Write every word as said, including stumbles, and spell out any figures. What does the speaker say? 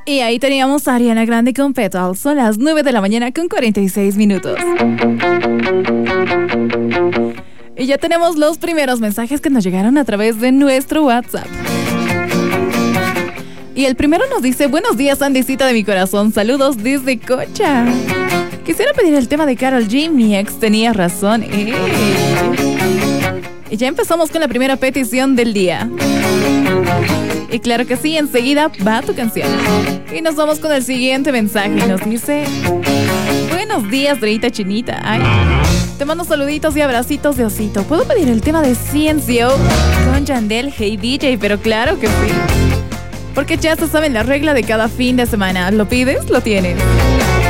Y ahí teníamos a Ariana Grande con Petals. Son las nueve de la mañana con cuarenta y seis minutos. Y ya tenemos los primeros mensajes que nos llegaron a través de nuestro WhatsApp. Y el primero nos dice: buenos días, Andicita de mi corazón. Saludos desde Cocha. Quisiera pedir el tema de Karol G. Mi ex tenía razón. ¡Eh! Y ya empezamos con la primera petición del día. Y claro que sí, enseguida va tu canción. Y nos vamos con el siguiente mensaje. Nos dice: buenos días, Dreita Chinita. Ay, te mando saluditos y abracitos de osito. ¿Puedo pedir el tema de Ciencio con Yandel, Hey D J? Pero claro que sí, porque ya se saben la regla de cada fin de semana. ¿Lo pides? Lo tienes.